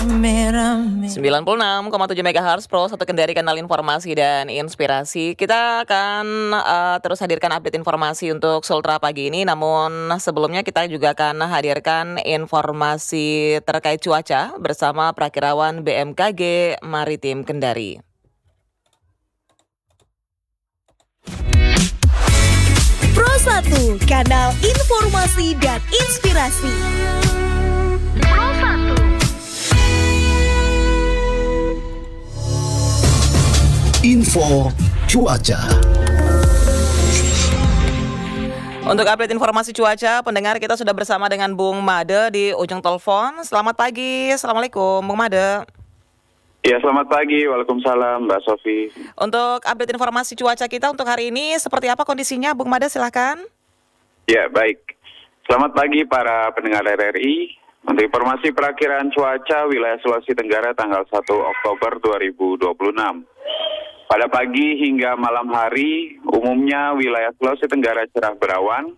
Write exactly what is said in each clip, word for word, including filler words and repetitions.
sembilan puluh enam koma tujuh megahertz Pro satu Kendari, kanal informasi dan inspirasi. Kita akan uh, terus hadirkan update informasi untuk Sultra pagi ini. Namun sebelumnya kita juga akan hadirkan informasi terkait cuaca bersama Prakirawan B M K G Maritim Kendari. Pro satu, kanal informasi dan inspirasi. Pro satu. Info cuaca. Untuk update informasi cuaca, pendengar, kita sudah bersama dengan Bung Made di ujung telepon. Selamat pagi, Assalamualaikum Bung Made. Ya, selamat pagi, Waalaikumsalam Mbak Sofi. Untuk update informasi cuaca kita untuk hari ini, seperti apa kondisinya Bung Made, silahkan. Ya, baik. Selamat pagi para pendengar R R I. Untuk informasi perakiraan cuaca wilayah Sulawesi Tenggara tanggal satu Oktober dua ribu dua puluh enam. Pada pagi hingga malam hari, umumnya wilayah Sulawesi Tenggara cerah berawan.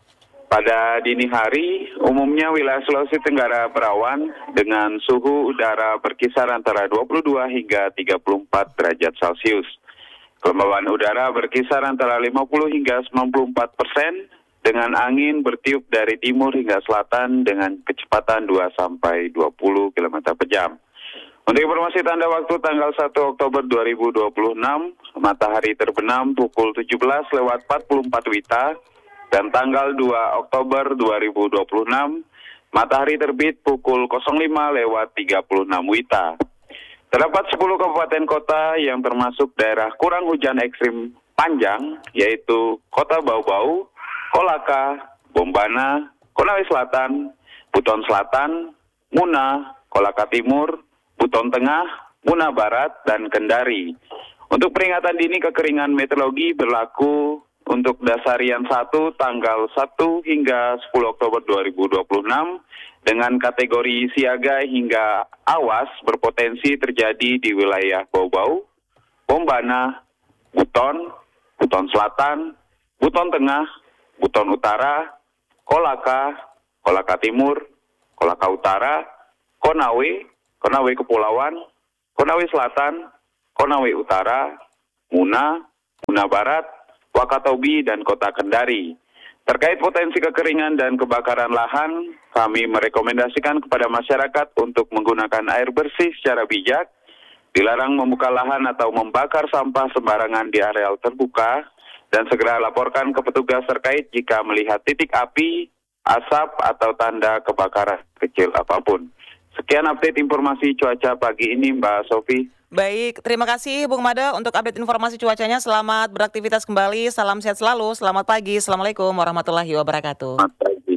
Pada dini hari, umumnya wilayah Sulawesi Tenggara berawan dengan suhu udara berkisar antara dua puluh dua hingga tiga puluh empat derajat Celcius. Kelembaban udara berkisar antara lima puluh hingga sembilan puluh empat persen dengan angin bertiup dari timur hingga selatan dengan kecepatan dua sampai dua puluh kilometer per jam. Untuk informasi tanda waktu tanggal satu Oktober dua ribu dua puluh enam, matahari terbenam pukul tujuh belas lewat empat puluh empat Wita, dan tanggal dua Oktober dua ribu dua puluh enam, matahari terbit pukul nol lima lewat tiga puluh enam Wita. Terdapat sepuluh kabupaten kota yang termasuk daerah kurang hujan ekstrim panjang, yaitu Kota Bau-Bau, Kolaka, Bombana, Konawe Selatan, Buton Selatan, Muna, Kolaka Timur, Buton Tengah, Muna Barat, dan Kendari. Untuk peringatan dini kekeringan meteorologi berlaku untuk Dasarian satu tanggal satu hingga sepuluh Oktober dua ribu dua puluh enam dengan kategori siaga hingga awas berpotensi terjadi di wilayah Bau-Bau, Bombana, Buton, Buton Selatan, Buton Tengah, Buton Utara, Kolaka, Kolaka Timur, Kolaka Utara, Konawe, Konawe Kepulauan, Konawe Selatan, Konawe Utara, Muna, Muna Barat, Wakatobi, dan Kota Kendari. Terkait potensi kekeringan dan kebakaran lahan, kami merekomendasikan kepada masyarakat untuk menggunakan air bersih secara bijak, dilarang membuka lahan atau membakar sampah sembarangan di areal terbuka, dan segera laporkan ke petugas terkait jika melihat titik api, asap, atau tanda kebakaran kecil apapun. Sekian update informasi cuaca pagi ini, Mbak Sofi. Baik, terima kasih Bung Made untuk update informasi cuacanya. Selamat beraktivitas kembali, salam sehat selalu, selamat pagi, Assalamualaikum warahmatullahi wabarakatuh. Selamat pagi.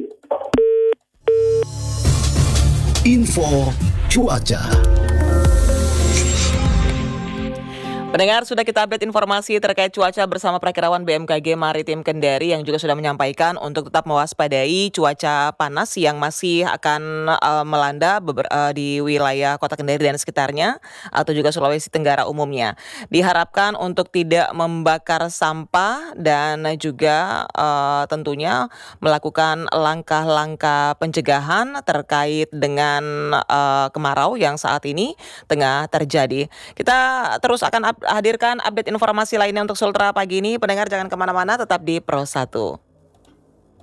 Info cuaca. Pendengar, sudah kita update informasi terkait cuaca bersama Prakirawan B M K G Maritim Kendari yang juga sudah menyampaikan untuk tetap mewaspadai cuaca panas yang masih akan uh, melanda beber, uh, di wilayah Kota Kendari dan sekitarnya atau juga Sulawesi Tenggara umumnya. Diharapkan untuk tidak membakar sampah dan juga uh, tentunya melakukan langkah-langkah pencegahan terkait dengan uh, kemarau yang saat ini tengah terjadi. Kita terus akan up hadirkan update informasi lainnya untuk Sultra pagi ini. Pendengar jangan kemana-mana, tetap di Pro satu.